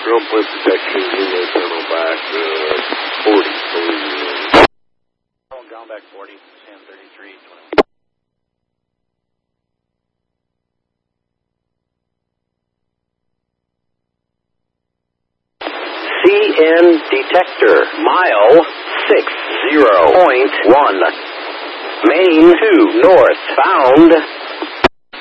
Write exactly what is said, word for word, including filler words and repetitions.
Ground point protection, unit tunnel back, uh, forty, believe. Ground back forty, Sam thirty-three, twenty. C N detector, mile six zero point one. Main two north, bound